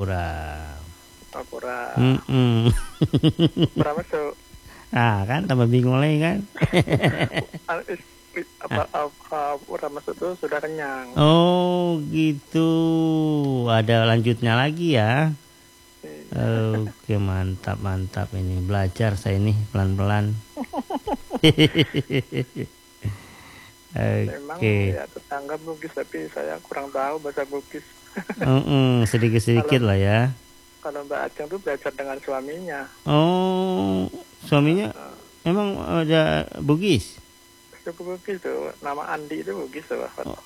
kurang. Oh, kurang. Mm-mm. Berapa tuh? Ah kan tambah bingung lagi kan. Apa kurang masuk tuh sudah kenyang. Oh gitu. Ada lanjutnya lagi ya. Iya. Oke, mantap ini. Belajar saya ini pelan-pelan. Memang Oke. ya tetangga Bugis tapi saya kurang tahu bahasa Bugis. Sedikit-sedikit Kalau lah ya. kalau Mbak Ajeng tuh belajar dengan suaminya. Oh, suaminya emang ada Bugis? Suku Bugis tuh, nama Andi itu Bugis tuh.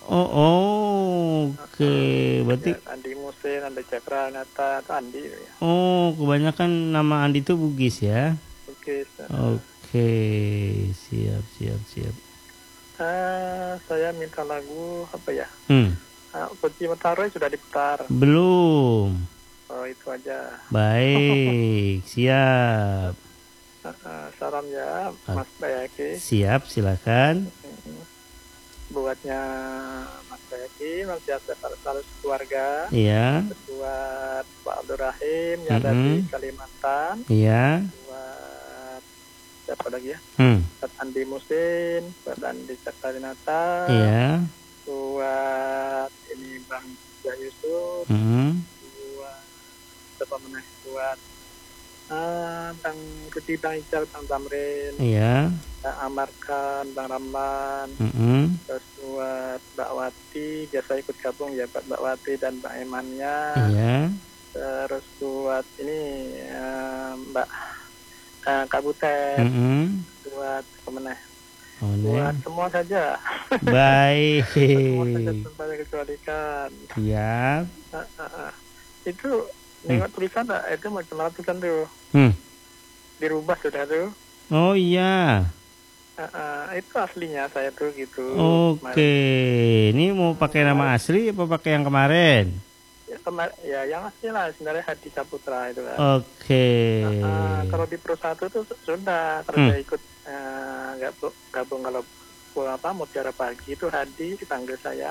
Oke. Berarti Ya, Andi Musin, Andi Cakra, Nata, itu Andi ya. kebanyakan nama Andi itu Bugis ya. Bugis. Oke, siap. Saya minta lagu apa ya? Hmm, Kunci Mentari sudah diputar. belum. Oh, itu aja. Baik, siap. Salam ya, Mas Bayaki. Siap, silakan. Buatnya Mas Bayaki, Mas Jasa selalu keluarga. Iya. Buat Pak Abdul Rahim yang ada di Kalimantan. Iya. Buat siapa lagi ya? Hmm. Buat Andi Musin, buat Andi Cakranata. Iya. Buat ini Bang Yusuf. Buat siapa menang? Buat Bang Rudi, Bang Ical, Bang Tamrin, Iya. Bang Amarkan, Bang Ramlan, terus buat Mbak Wati, biasa ikut gabung ya Mbak Wati dan Mbak Emannya, Iya. terus buat ini Mbak Kak Butet, buat pemenang, buat semua saja. Baik. Semua saja tanpa dikecualikan. Siap. Itu nengok tulisan itu macam mana tulisan tuh? Dirubah sudah tuh. Oh iya. Itu aslinya saya tuh gitu. Oke. Ini mau pakai nama asli apa pakai yang kemarin? Ya yang asli lah sebenarnya Hadi Saputra itu kan. Oke. Kalau di Pro 1 tuh sudah kalau saya ikut gabung kalau Mutiara Pagi itu Hadi dipanggil saya.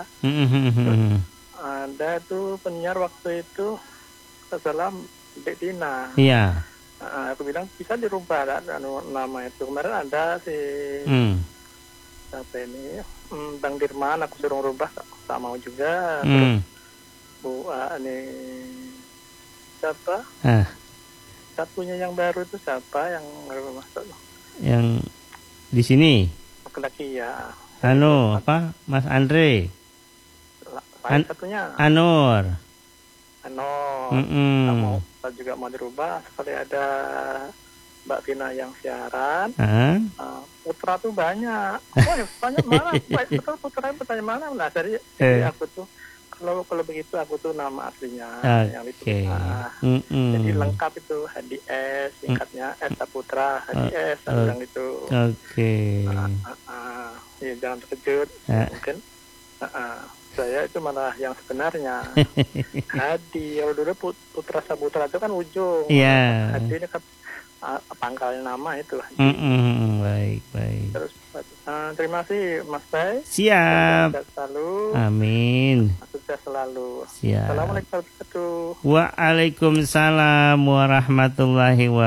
Ada tuh penyiar waktu itu salam Dek Tina. Iya. Aku bilang bisa dirubah nama itu. Kemarin ada si siapa ini Bang Dirman, aku suruh rubah tak mau juga. Terus Bu ini siapa? Satunya yang baru itu siapa yang baru masuk? Yang di sini. Laki-laki ya. Mas Andre. Satunya Anur. Juga mau dirubah sekali ada Mbak Vina yang siaran. Putra tuh banyak. Banyak mana? Betul putra bertanya mana? Nah dari aku tuh kalau begitu aku tuh nama aslinya yang itu. Jadi lengkap itu Hadi S, singkatnya S Saputra Hadi S, bilang itu. Ya, jangan terkejut mungkin. Saya itu malah yang sebenarnya Hadi. Kalau dulu Putra Saputra itu kan ujung. Hadi ini kan pangkalnya nama itu. Baik. Terus terima kasih Mas Bay. Siap. Sukses selalu. Amin. Sukses selalu. Siap. Assalamualaikum warahmatullahi wabarakatuh. Waalaikumsalam warahmatullahi wabarakatuh.